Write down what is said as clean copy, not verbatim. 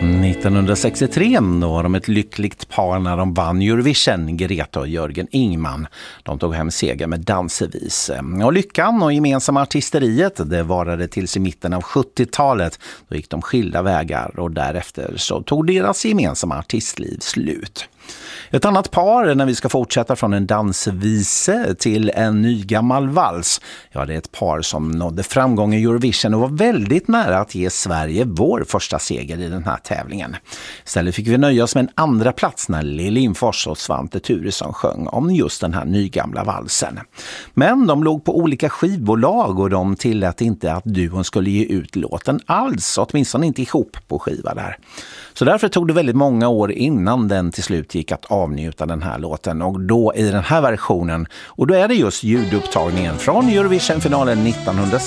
1963 var de ett lyckligt par när de vann Eurovision, Greta och Jörgen Ingman. De tog hem seger med Dansevis. Och lyckan och gemensamma artisteriet, det varade tills i mitten av 70-talet. Då gick de skilda vägar och därefter så tog deras gemensamma artistliv slut. Ett annat par när vi ska fortsätta från en dansvise till en ny gammal vals. Ja, det är ett par som nådde framgång i Eurovision och var väldigt nära att ge Sverige vår första seger i den här tävlingen. Istället fick vi nöja oss med en andra plats när Lill Lindfors och Svante Thuresson sjöng om just den här nygamla valsen. Men de låg på olika skivbolag och de tillät inte att duon skulle ge ut låten alls, åtminstone inte ihop på skiva där. Så därför tog det väldigt många år innan den till slut gick att avnjuta den här låten, och då i den här versionen, och då är det just ljudupptagningen från Eurovision-finalen 1960